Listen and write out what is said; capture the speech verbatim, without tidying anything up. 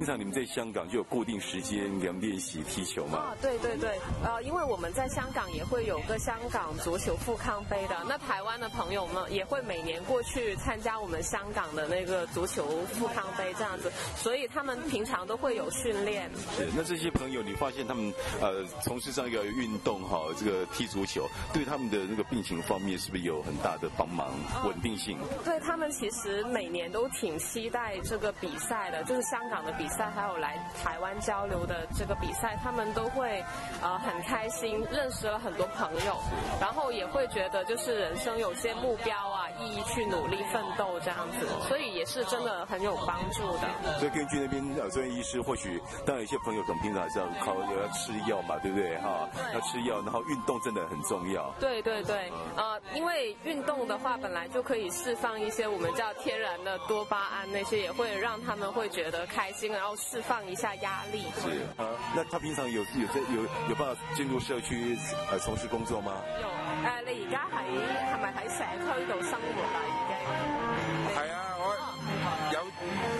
平常你们在香港就有固定时间给他们练习踢球吗？ 啊，对对对，呃，因为我们在香港也会有个香港足球富康杯的，那台湾的朋友们也会每年过去参加我们香港的那个足球富康杯这样子，所以他们平常都会有训练。 是，那这些朋友，你发现他们呃从事这样一个运动哈，这个踢足球，对他们的那个病情方面是不是有很大的帮忙？稳定性？ 对，他们其实每年都挺期待这个比赛的，就是香港的比赛，还有来台湾交流的这个比赛，他们都会呃很开心，认识了很多朋友，然后也会觉得就是人生有些目标啊，意义去努力奋斗这样子，所以也是真的很有帮助的。 所以根据那边呃专业医师，或许当然有些朋友可能平常还是要靠要吃药嘛，对不对哈？要吃药，然后运动真的很重要。 对对对，呃，因为运动的话本来就可以释放一些我们叫天然的多巴胺，那些也会让他们会觉得开心，然后释放一下压力。 是啊，那他平常有有在有有办法進入社區呃從事工作嗎？ 有，誒、呃，你而家喺係咪喺社區度生